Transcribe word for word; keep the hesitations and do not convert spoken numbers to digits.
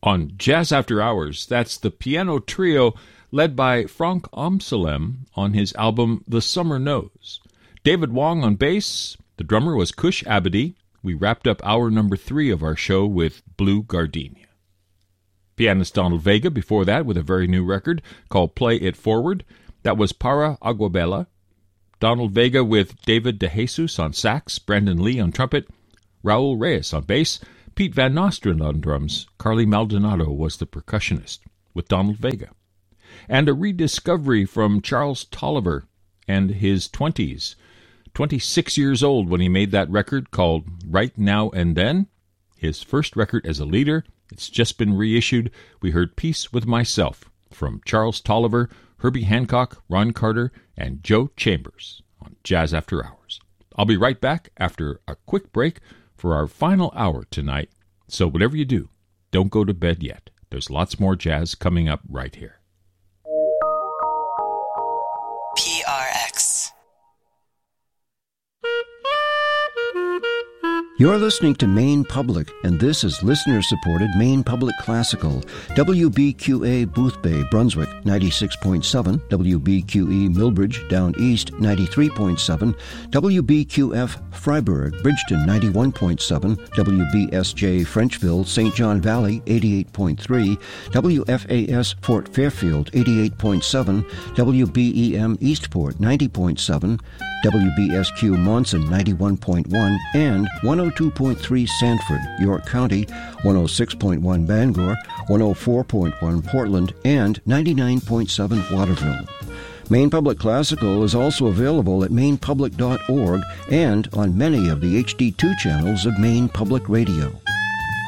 On Jazz After Hours, that's the piano trio led by Frank Amsalem on his album The Summer Knows. David Wong on bass, the drummer was Kush Abadi. We wrapped up hour number three of our show with Blue Gardenia. Pianist Donald Vega before that with a very new record called Play It Forward. That was Para Aguabella. Donald Vega with David DeJesus on sax, Brandon Lee on trumpet, Raul Reyes on bass, Pete Van Nostrand on drums. Carly Maldonado was the percussionist with Donald Vega. And a rediscovery from Charles Tolliver and his twenties. twenty-six years old when he made that record called Right Now and Then. His first record as a leader. It's just been reissued. We heard Peace with Myself from Charles Tolliver, Herbie Hancock, Ron Carter, and Joe Chambers on Jazz After Hours. I'll be right back after a quick break for our final hour tonight. So whatever you do, don't go to bed yet. There's lots more jazz coming up right here. P R X. You're listening to Maine Public, and this is listener-supported Maine Public Classical. W B Q A Boothbay, Brunswick, ninety-six point seven. W B Q E Millbridge, Down East, ninety-three point seven. W B Q F Freiburg, Bridgeton, ninety-one point seven. W B S J Frenchville, Saint John Valley, eighty-eight point three. W F A S Fort Fairfield, eighty-eight point seven. W B E M Eastport, ninety point seven. W B S Q Monson, ninety-one point one, and one oh two point three Sanford, York County, one oh six point one Bangor, one oh four point one Portland, and ninety-nine point seven Waterville. Maine Public Classical is also available at maine public dot org and on many of the H D two channels of Maine Public Radio.